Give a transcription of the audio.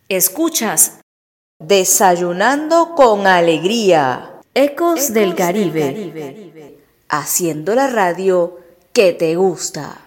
Escuchas Desayunando con alegría. Ecos del Caribe, Haciendo la radio que te gusta.